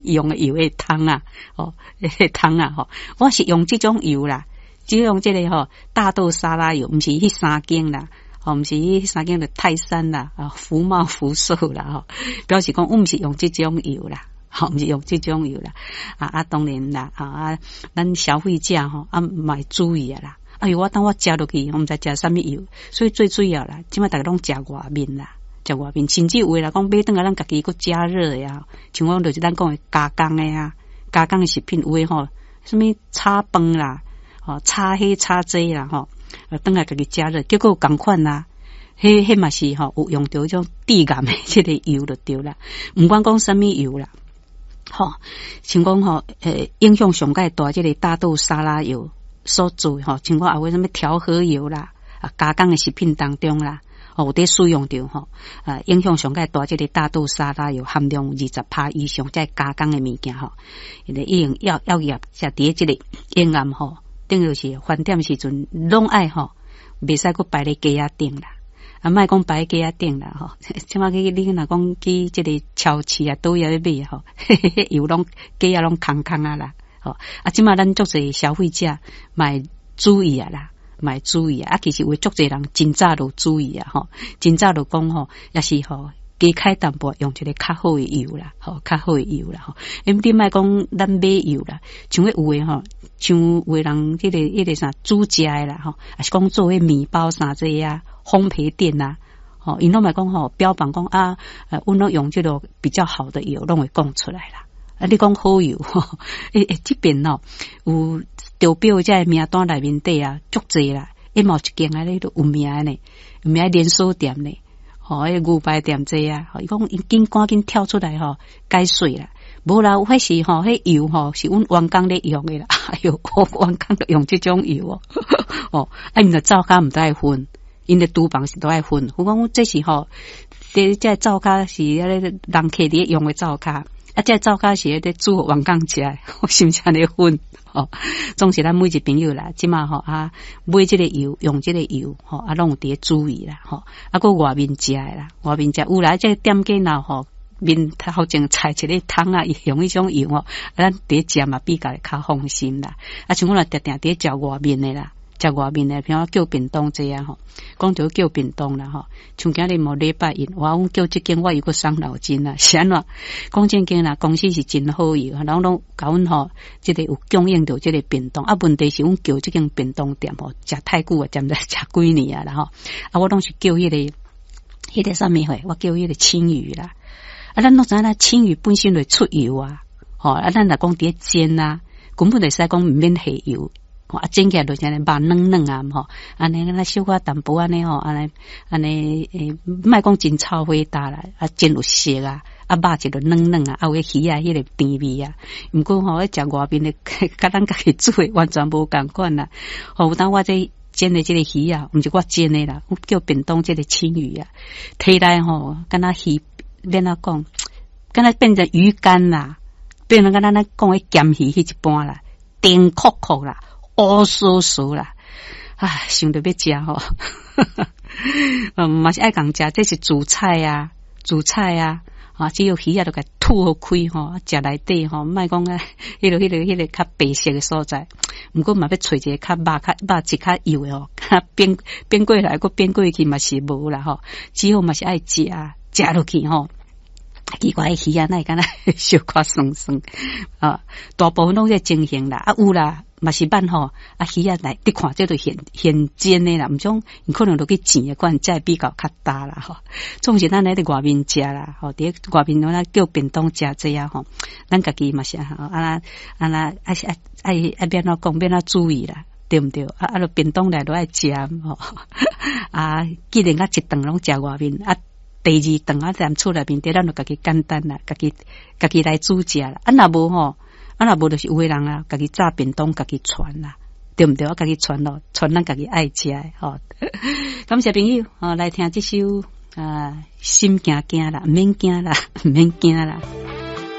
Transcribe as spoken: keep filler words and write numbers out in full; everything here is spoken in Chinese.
用的油的汤啊，哦，迄汤啊，吼，我是用这种油啦，只用这个吼大豆沙拉油，不是迄三间啦，哦，不是迄三间的泰山啦，啊，福茂福寿啦，吼，表示讲我不是用这种油啦，好，不是用这种油啦，啊啊，当然啦，啊啊，咱消费者吼啊，买注意啊啦，哎呦，我当我加落去，我们再加什么油，所以最主要啦，即摆大家拢食外面啦。食外面，甚至有诶啦，讲买顿啊，咱家己搁加热诶啊，像讲就是咱讲诶加工诶啊，加工诶食品有诶吼，什么炒饭啦，吼炒迄炒这啦吼，顿来家己加热，结果共款啦，迄迄嘛是吼有用到迄种低盐诶即个油就对啦，毋管讲什么油啦，吼，像讲吼诶影响上介大即个大豆沙拉油所做吼，像讲还有什么调和油啦，啊加工诶食品当中啦。哦，有伫使用着吼，啊，影响上介大，即个大豆沙拉油含量二十趴以上，再加工诶物件吼，因为用药药业才伫即个沿岸吼，等于是饭店时阵拢爱吼，袂使搁摆咧鸡仔顶啦，啊，莫讲摆鸡仔顶啦吼，即马去你若讲去即个超市啊，倒也咧买吼，油拢鸡仔拢空空啊啦，吼，啊，即马咱足侪消费者买注意啊啦。买注意啊！啊，其实有足侪人真早就注意啊，吼，真早就讲吼，也是吼加开淡薄用一个较好诶油啦，吼，较好诶油啦，吼。因你莫讲咱买油啦，像迄有诶吼，像有诶人迄、那个迄、那个啥煮食诶啦，吼，还是讲做迄面包啥这啊，烘焙店啊，吼，因拢莫讲吼标榜讲啊，呃，阮拢用这个比较好的油，拢会讲出来啦。啊，你讲好油，吼，诶诶，这边哦有。投标在名单内面底啊，足济啦，一毛一间啊，咧都有名呢，有名连锁店呢，吼，迄牛排店济啊，伊讲伊紧赶紧跳出来吼，解水啦，无啦，有迄时吼，迄油吼是阮员工咧用诶啦，哎哟，我员工都用这种油哦，哦，啊，因着灶骹毋得爱分，因着厨房是都爱分，我讲这是吼，这这灶骹是迄个人客伫用诶灶骹。啊，这灶骹是咧煮员工食，我是毋是安尼分？吼，总是咱每一朋友啦，即马吼啊，买即个油，用即个油，吼啊，拢有伫注意啦，吼啊，个外面食诶啦，外面食有啦，即店家闹吼面头前菜一个汤啊，用迄种油哦，咱伫食嘛比较较放心啦。啊，像我若定定伫食外面诶啦。食外面诶，比如叫便当这样吼，讲着叫便当啦吼。像今日无礼拜一，我讲叫即间我有个伤脑筋啦，是安怎？讲正经啦，公司是真好油，然后拢甲阮吼，即个有供应到即个便当。啊，问题是阮叫即间便当店吼，食太久啊，踮在食几年啊啦吼。啊，我拢是叫迄、那个迄、那个啥物货，我叫迄个青鱼啦。啊，咱拢知影青鱼本身就出油啊，吼啊，咱若讲伫煎啊，根本就使讲毋免下油。啊，煎起来就安尼肉嫩嫩啊，吼，安尼咱小可淡薄安尼吼，安尼安尼诶，莫讲真炒火大啦，啊煎有色啊，啊肉一个嫩嫩啊，啊有迄鱼啊，迄个甜味啊。毋过吼，迄食外面的，甲咱家己煮的完全无共款啦。吼，当我这煎的这个鱼啊，毋是我煎的啦，我叫便当这个青鱼啊，摕来吼，敢若鱼变哪讲，敢若变成鱼干啦，变成敢若咱讲的咸鱼迄一般啦，甜酷酷啦。乌酥酥啦，唉，想着要食吼，嗯，嘛是爱共食，这是主菜啊，主菜啊，啊，只有鱼啊，都甲吐好开吼，食内底吼，莫讲啊，迄个、迄个、迄个较白色的所在，毋过嘛要找一个较肉、较肉质较油的吼，较变变过来，佮变过去嘛是无啦吼，只好嘛是爱食，食落去吼。奇怪的鱼啊，那敢若小可酸酸啊，大部分拢在精形啦，啊有啦。嘛是慢吼，啊鱼啊来，你看这都现现煎的啦，毋种可能都去煎的款，再比较较大啦吼。总是咱来伫外面食啦，吼，伫外面咱叫便当食这样吼，咱家己嘛是吼，啊啦啊啦，啊是啊啊啊变哪讲变哪注意啦，对毋对？啊啊，就便当来都爱食吼，啊，既然啊一顿拢食外面啊。第二顿啊，踮厝内面，咱就家己简单啦，家己家己来煮食啦。啊，若无吼，啊，若无就是有诶人啊，家己炸便当，家己传啦，对毋对？啊，家己传咯，传咱家己爱食诶吼。感谢朋友哦，来听这首啊，心惊惊啦，毋免惊啦，毋免惊啦。